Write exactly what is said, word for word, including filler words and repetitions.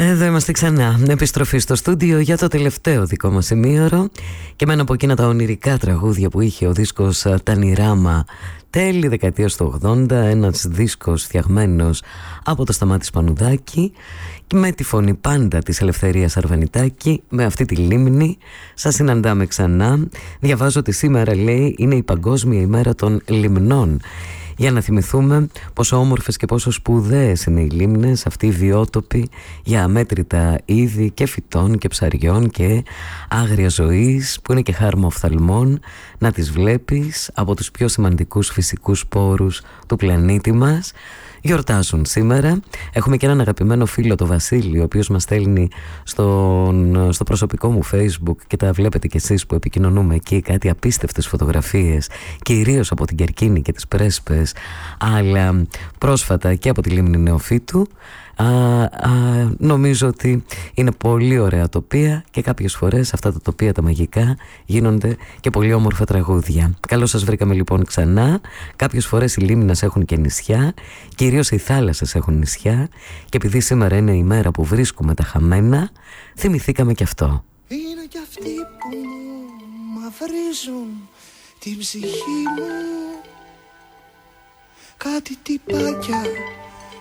Εδώ είμαστε ξανά. Επιστροφή στο στούντιο για το τελευταίο δικό μας ημίωρο. Και μένα από εκείνα τα ονειρικά τραγούδια που είχε ο δίσκος Τανιράμα τέλη δεκαετίας του ογδόντα. Ένας δίσκος φτιαγμένος από το Σταμάτη Σπανουδάκη και με τη φωνή πάντα της Ελευθερίας Αρβανιτάκη. Με αυτή τη λίμνη σας συναντάμε ξανά. Διαβάζω ότι σήμερα, λέει, είναι η Παγκόσμια ημέρα των λιμνών. Για να θυμηθούμε πόσο όμορφες και πόσο σπουδαίες είναι οι λίμνες, αυτοί οι βιότοποι για αμέτρητα είδη και φυτών και ψαριών και άγρια ζωής, που είναι και χάρμα οφθαλμών να τις βλέπεις από τους πιο σημαντικούς φυσικούς πόρους του πλανήτη μας. Γιορτάζουν σήμερα. Έχουμε και έναν αγαπημένο φίλο, το Βασίλη, ο οποίος μας στέλνει στον, στο προσωπικό μου Facebook, και τα βλέπετε κι εσείς που επικοινωνούμε εκεί, κάτι απίστευτες φωτογραφίες, κυρίως από την Κερκίνη και τις Πρέσπες, αλλά πρόσφατα και από τη Λίμνη Νεοφύτου. Α, α, νομίζω ότι είναι πολύ ωραία τοπία και κάποιες φορές αυτά τα τοπία τα μαγικά γίνονται και πολύ όμορφα τραγούδια. Καλώς σας βρήκαμε λοιπόν ξανά. Κάποιες φορές οι λίμνες έχουν και νησιά, κυρίως οι θάλασσες έχουν νησιά, και επειδή σήμερα είναι η μέρα που βρίσκουμε τα χαμένα, θυμηθήκαμε και αυτό. Είναι κι αυτοί που μαυρίζουν την ψυχή μου, κάτι τυπάκια